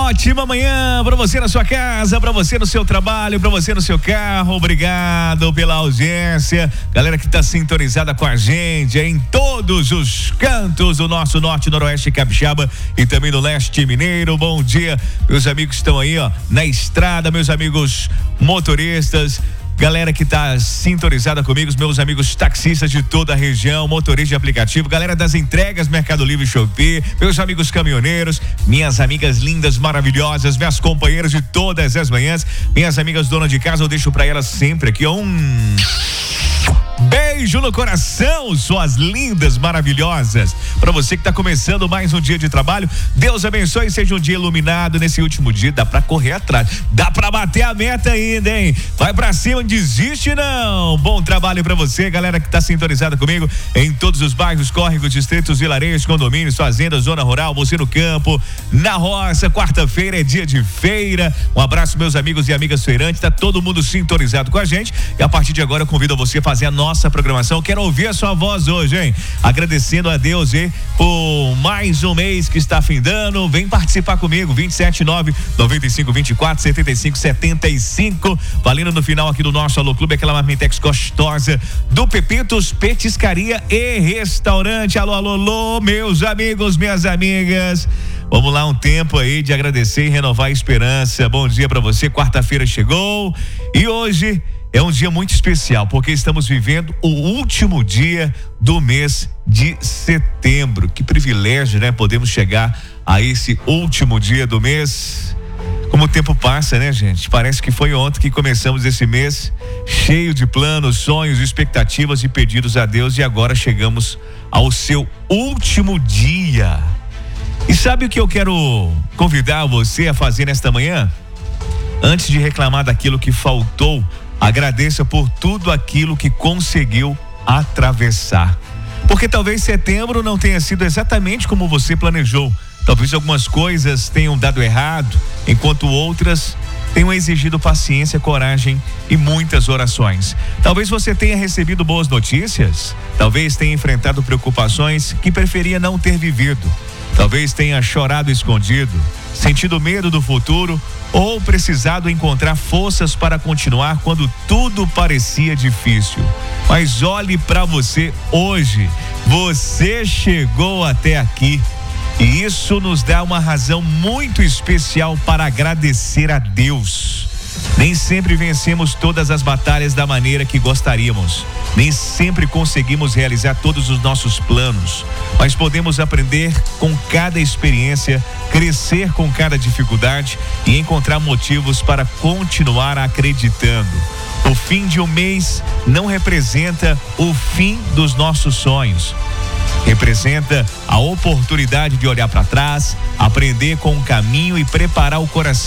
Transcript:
ótima manhã para você na sua casa, para você no seu trabalho, para você no seu carro. Obrigado pela audiência. Galera que está sintonizada com a gente em todos os cantos do nosso norte, noroeste capixaba e também do leste mineiro. Bom dia, meus amigos que estão aí, ó, na estrada, meus amigos motoristas. Galera que tá sintonizada comigo, os meus amigos taxistas de toda a região, motoristas de aplicativo, galera das entregas, Mercado Livre e Shopee, meus amigos caminhoneiros, minhas amigas lindas, maravilhosas, minhas companheiras de todas as manhãs, minhas amigas donas de casa, eu deixo pra elas sempre aqui beijo no coração, suas lindas, maravilhosas. Para você que tá começando mais um dia de trabalho, Deus abençoe e seja um dia iluminado nesse último dia. Dá pra correr atrás, dá pra bater a meta ainda, hein? Vai pra cima, não desiste não. Bom trabalho pra você, galera que tá sintonizada comigo em todos os bairros, córregos, distritos, vilarejos, condomínios, fazendas, zona rural, você no campo, na roça. Quarta-feira é dia de feira. Um abraço, meus amigos e amigas feirantes. Tá todo mundo sintonizado com a gente e a partir de agora eu convido você a fazer a nossa programação. Quero ouvir a sua voz hoje, hein? Agradecendo a Deus, hein, por mais um mês que está findando. Vem participar comigo, 279-9524-7575. Valendo no final aqui do nosso Alô Clube, aquela marmitex gostosa do Pepitos Petiscaria e Restaurante. Alô, alô, alô, meus amigos, minhas amigas. Vamos lá, um tempo aí de agradecer e renovar a esperança. Bom dia pra você, quarta-feira chegou e hoje é um dia muito especial, porque estamos vivendo o último dia do mês de setembro. Que privilégio, né? Podemos chegar a esse último dia do mês. Como o tempo passa, né, gente? Parece que foi ontem que começamos esse mês cheio de planos, sonhos, expectativas e pedidos a Deus, e agora chegamos ao seu último dia. E sabe o que eu quero convidar você a fazer nesta manhã? Antes de reclamar daquilo que faltou, agradeça por tudo aquilo que conseguiu atravessar. Porque talvez setembro não tenha sido exatamente como você planejou. Talvez algumas coisas tenham dado errado, enquanto outras tenham exigido paciência, coragem e muitas orações. Talvez você tenha recebido boas notícias, talvez tenha enfrentado preocupações que preferia não ter vivido. Talvez tenha chorado escondido, sentido medo do futuro ou precisado encontrar forças para continuar quando tudo parecia difícil. Mas olhe para você hoje. Você chegou até aqui. E isso nos dá uma razão muito especial para agradecer a Deus. Nem sempre vencemos todas as batalhas da maneira que gostaríamos. Nem sempre conseguimos realizar todos os nossos planos. Mas podemos aprender com cada experiência, crescer com cada dificuldade e encontrar motivos para continuar acreditando. O fim de um mês não representa o fim dos nossos sonhos. Representa a oportunidade de olhar para trás, aprender com o caminho e preparar o coração